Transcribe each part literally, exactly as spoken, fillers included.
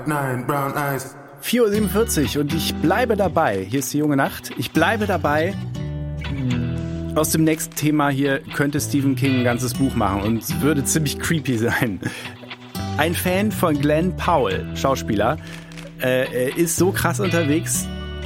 Nine brown eyes. vier Uhr siebenundvierzig und ich bleibe dabei. Hier ist die junge Nacht. Ich bleibe dabei. Aus dem nächsten Thema hier könnte Stephen King ein ganzes Buch machen und es würde ziemlich creepy sein. Ein Fan von Glenn Powell, Schauspieler, äh, ist so krass unterwegs.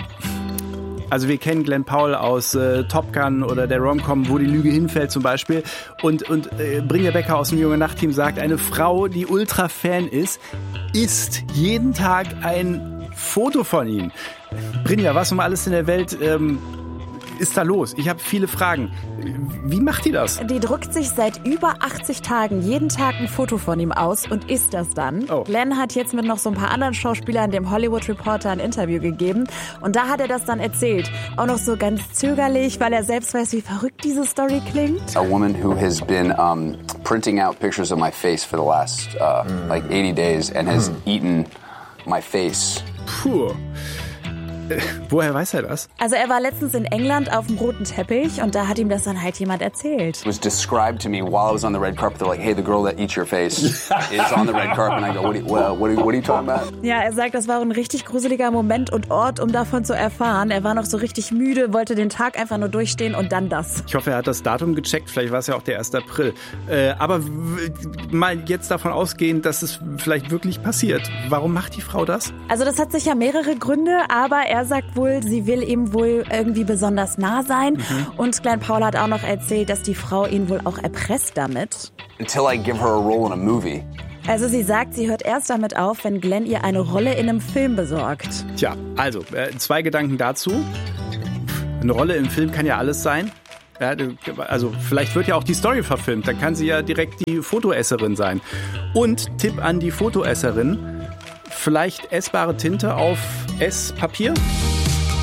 Also wir kennen Glenn Powell aus äh, Top Gun oder der Rom-Com, wo die Lüge hinfällt zum Beispiel. Und, und äh, Brynja Becker aus dem Junge Nacht-Team sagt, eine Frau, die Ultra-Fan ist, isst jeden Tag ein Foto von ihm. Brynja, was um alles in der Welt ähm, ist da los? Ich habe viele Fragen. Wie macht die das? Die druckt sich seit über achtzig Tagen jeden Tag ein Foto von ihm aus und isst das dann. Oh. Glenn hat jetzt mit noch so ein paar anderen Schauspielern dem Hollywood Reporter ein Interview gegeben und da hat er das dann erzählt. Auch noch so ganz zögerlich, weil er selbst weiß, wie verrückt diese Story klingt. A woman who has been um, printing out pictures of my face for the last uh, mm. like eighty days and has mm. eaten my face. Puh. Äh, woher weiß er das? Also er war letztens in England auf dem roten Teppich und da hat ihm das dann halt jemand erzählt. It was described to me while I was on the red carpet. They're like, hey, the girl that eats your face is on the red carpet. And I go, what are you, well, what are you, what are you talking about? Ja, er sagt, das war ein richtig gruseliger Moment und Ort, um davon zu erfahren. Er war noch so richtig müde, wollte den Tag einfach nur durchstehen und dann das. Ich hoffe, er hat das Datum gecheckt. Vielleicht war es ja auch der erste April. Äh, aber w- mal jetzt davon ausgehend, dass es vielleicht wirklich passiert. Warum macht die Frau das? Also das hat sicher mehrere Gründe, aber er sagt wohl, sie will ihm wohl irgendwie besonders nah sein. Mhm. Und Glenn Powell hat auch noch erzählt, dass die Frau ihn wohl auch erpresst damit. Until I give her a role in a movie. Also sie sagt, sie hört erst damit auf, wenn Glenn ihr eine Rolle in einem Film besorgt. Tja, also äh, zwei Gedanken dazu. Eine Rolle im Film kann ja alles sein. Ja, also vielleicht wird ja auch die Story verfilmt. Dann kann sie ja direkt die Fotoesserin sein. Und Tipp an die Fotoesserin. Vielleicht essbare Tinte auf Esspapier?